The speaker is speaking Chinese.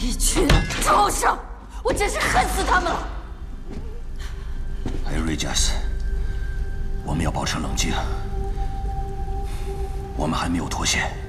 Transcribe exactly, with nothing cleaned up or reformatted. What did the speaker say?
一群畜生！我真是恨死他们了！ 还有瑞加斯，我们要保持冷静，我们还没有脱险。